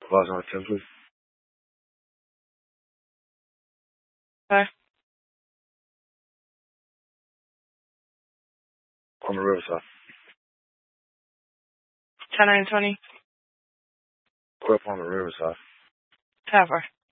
Lodge on 10, please. Okay. On the Riverside. 10-9-20. We're up on the Riverside. Tavern.